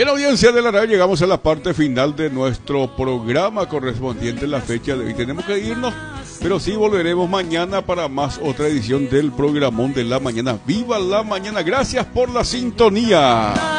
Bien, audiencia de la radio, llegamos a la parte final de nuestro programa correspondiente a la fecha de hoy. Tenemos que irnos, pero sí volveremos mañana para más otra edición del programón de la mañana. ¡Viva la mañana! Gracias por la sintonía.